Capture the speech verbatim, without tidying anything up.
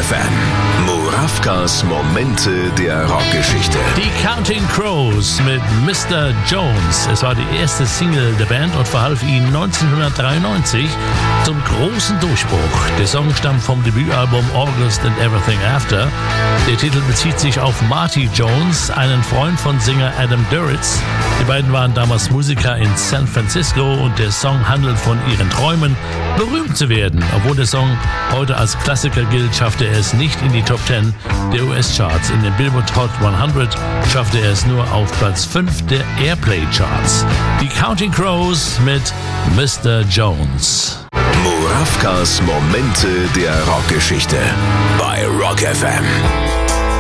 F M. Murawkas Momente der Rockgeschichte. Die Counting Crows mit Mister Jones. Es war die erste Single der Band und verhalf ihnen neunzehnhundertdreiundneunzig zum großen Durchbruch. Der Song stammt vom Debütalbum August and Everything After. Der Titel bezieht sich auf Marty Jones, einen Freund von Sänger Adam Duritz. Die beiden waren damals Musiker in San Francisco und der Song handelt von ihren Träumen, berühmt zu werden. Obwohl der Song heute als Klassiker gilt, schaffte er es nicht in die Top zehn der U S-Charts. In den Billboard Hot hundert schaffte er es nur auf Platz fünf der Airplay-Charts. Die Counting Crows mit Mister Jones. Murawkas Momente der Rockgeschichte bei Rock F M.